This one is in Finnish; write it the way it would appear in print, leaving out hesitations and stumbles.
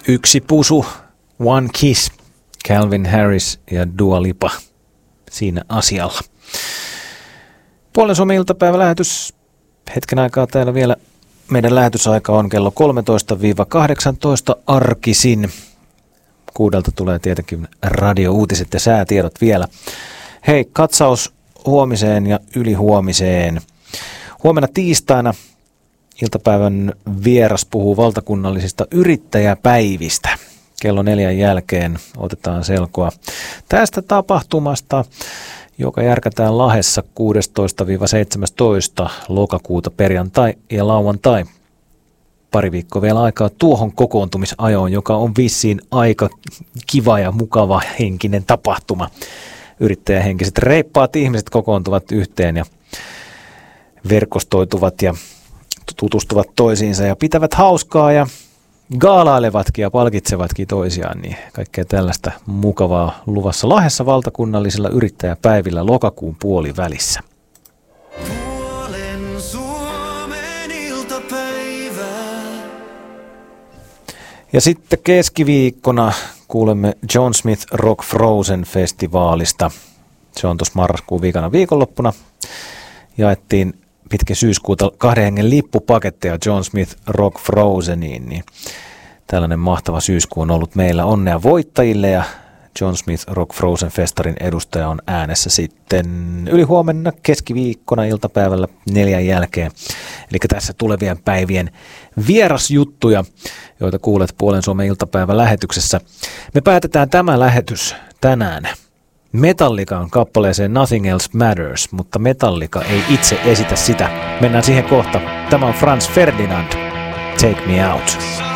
Yksi pusu, One Kiss, Calvin Harris ja Dua Lipa siinä asialla. Puolen Suomen iltapäivälähetys. Hetken aikaa täällä vielä. Meidän lähetysaika on kello 13-18 arkisin. 6 tulee tietenkin radiouutiset ja säätiedot vielä. Hei, katsaus huomiseen ja ylihuomiseen. Huomenna tiistaina iltapäivän vieras puhuu valtakunnallisista yrittäjäpäivistä. Kello 4 jälkeen otetaan selkoa tästä tapahtumasta, joka järkätään Lahdessa 16-17 lokakuuta perjantai ja lauantai. Pari viikkoa vielä aikaa tuohon kokoontumisajoon, joka on vissiin aika kiva ja mukava henkinen tapahtuma. Yrittäjähenkiset reippaat ihmiset kokoontuvat yhteen ja verkostoituvat ja tutustuvat toisiinsa ja pitävät hauskaa ja gaalailevatkin ja palkitsevatkin toisiaan, niin kaikkea tällaista mukavaa luvassa Lahdessa valtakunnallisilla yrittäjäpäivillä lokakuun puolivälissä. Puolen Suomen iltapäivä. Ja sitten keskiviikkona kuulemme John Smith Rock Frozen -festivaalista. Se on tuossa marraskuun viikonloppuna. Jaettiin pitkin syyskuuta 2 hengen lippupaketteja John Smith Rock Frozeniin, niin tällainen mahtava syyskuu on ollut meillä. Onnea voittajille, ja John Smith Rock Frozen -festarin edustaja on äänessä sitten ylihuomenna keskiviikkona iltapäivällä 4 jälkeen. Eli tässä tulevien päivien vierasjuttuja, joita kuulet Puolen Suomen iltapäivän lähetyksessä. Me päätetään tämä lähetys tänään Metallican kappaleeseen Nothing Else Matters, mutta Metallica ei itse esitä sitä. Mennään siihen kohta. Tämä on Franz Ferdinand, Take Me Out.